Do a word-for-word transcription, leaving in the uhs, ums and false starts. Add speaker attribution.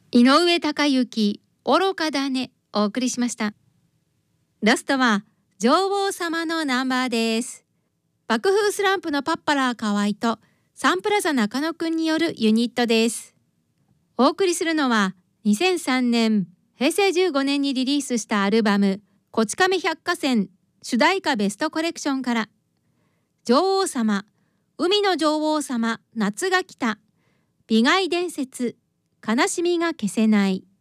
Speaker 1: 井上貴之愚かだねお送りしました。ラストは女王様のナンバーです。爆風スランプのパッパラー河合とサンプラザ中野くんによるユニットです。お送りするのはにせんさんねんへいせいじゅうごねんにリリースしたアルバムこち亀百貨船主題歌ベストコレクションから女王様、海の女王様、夏が来た、美骸伝説、悲しみが消せない。